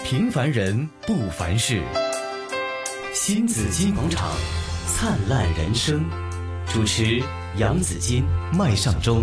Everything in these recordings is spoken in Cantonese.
平凡人不凡事。新紫金广场，灿烂人生。主持杨紫金、麦尚中。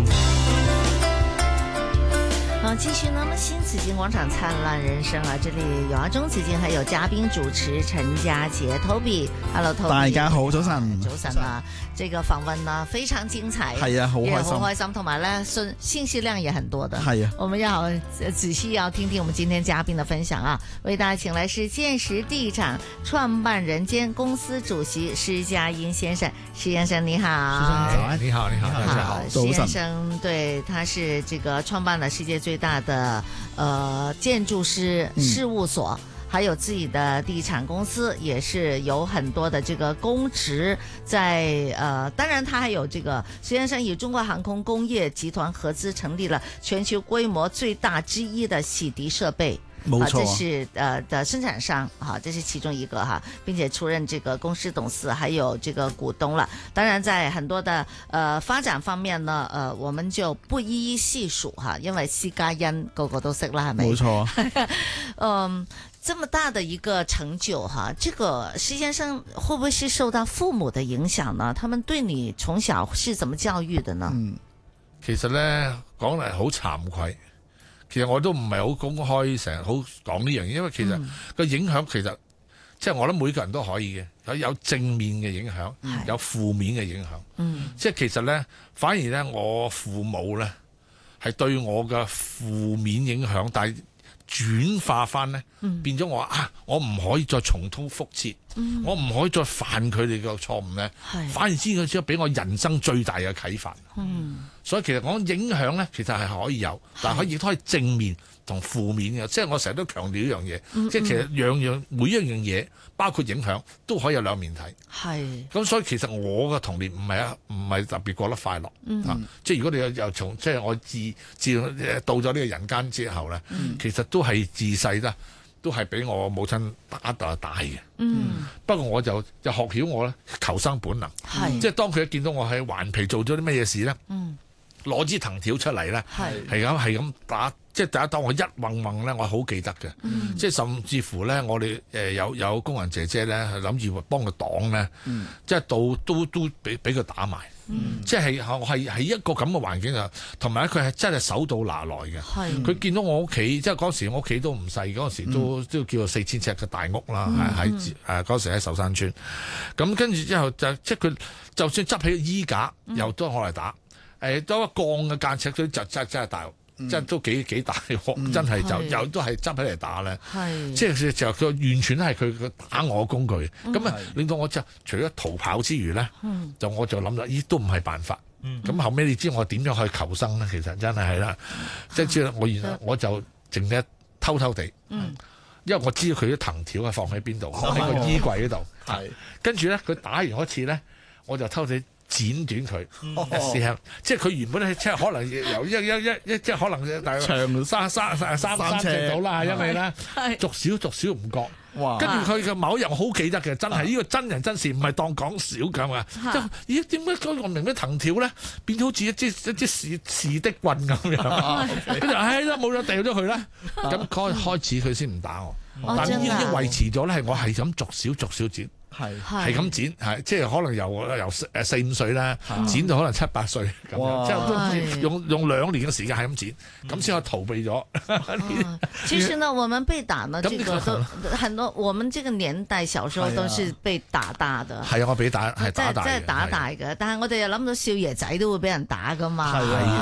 好，继续呢，新紫金广场灿烂人生啊，这里有阿鍾紫金，還有嘉賓主持陳家傑 Toby。Hello Toby， 大家好，早晨。 早晨啊，這個訪問呢非常精彩， 係啊，好開心， 好開心，同埋呢信息量也很多的。 係啊， 我們要仔細要聽聽我們今天嘉賓的分享啊，為大家請來是建時地產創辦人兼公司主席施家殷先生。施先生你好。 你好，大家好。 施先生對，他是這個創辦了世界最大的建築師事務所，還有自己的地產公司，也是有很多的這個公職在當然他還有這個施先生與中國航空工業集團合資成立了全球規模最大之一的洗滌設備。 冇錯， 這是的生產商哈，這是其中一個哈，並且出任這個公司董事，還有這個股東了。當然，在很多的發展方面呢，我們就不一一細數哈，因為施家殷個個都識啦，係咪？ 冇錯。 這麼大的一個成就哈，這個施先生會不會是受到父母的影響呢？他們對你從小是怎麼教育的呢？ 其實呢，講嚟好慚愧。其實我都唔係好公開成日好講呢樣嘢，因為其實個影響其實即係我諗每個人都可以嘅，有正面嘅影響，有負面嘅影響。即係其實呢，反而呢，我父母呢係對我嘅負面影響，但係轉化翻呢，變咗我唔可以再重蹈覆轍，我唔可以再犯佢哋嘅錯誤呢，反而知佢只係俾我人生最大嘅啟發。所以其實講影響呢，其實係可以有，但係亦都可以正面同負面嘅。即係我成日都強調呢樣嘢，即係其實每一樣嘢，包括影響都可以有兩面睇。咁所以其實我嘅童年唔係特別過得快樂。即係如果你又從即係我自到咗呢個人間之後呢，其實都係自細啦，都係俾我母親打大嘅。不過我就學曉我咧求生本能。即係當佢一見到我喺頑皮做咗啲乜嘢事呢，攞支藤條出嚟咧，係咁打，即係第一當我一掹掹咧，我好記得嘅。即係甚至乎咧，我哋有工人姐姐咧，諗住幫佢擋咧，即係都俾佢打埋。即係我係一個咁嘅環境啊，同埋佢係真係手到拿來嘅。佢見到我屋企，即係嗰時我屋企都唔細，嗰時都叫做4000尺嘅大屋啦，喺嗰時喺壽山村。咁跟住之後即係佢就算執起個衣架，又都攞嚟打。多一鋼嘅間尺，佢就真係大，真係都幾大鑊，真係就又都係執起嚟打咧。即係就佢完全係佢打我嘅工具，咁令到我就除咗逃跑之餘咧，我就諗啦，都唔係辦法。咁後尾你知我點樣去求生咧？其實真係啦，即係知道我就淨係偷偷地，因為我知道佢啲藤條係放喺邊度，放喺個衣櫃嗰度。跟住咧，佢打完嗰次咧，我就偷地剪短佢試下，即係佢原本咧，即係可能由即係可能大概長三尺到啦，因為咧逐少唔覺。跟住佢嘅某一日我好記得嘅，真係呢個真人真事，唔係當講笑咁啊！咦？點解嗰個明明藤條咧變咗好似一支士的棍咁樣？跟住啦，冇咗掉咗佢啦。咁開始佢先唔打我，但已經維持咗咧，係我係咁逐少剪。係咁剪，即係可能由4-5歲啦，剪到可能7-8歲咁樣，即係用2年嘅時間係咁剪，咁先可以逃避咗。 其實呢，我們被打呢，這個都很多，我們這個年代小時候都是被打大的。係啊， 我俾打係打大嘅， 即係打大嘅，但係我哋又諗到少爺仔都會俾人打噶嘛。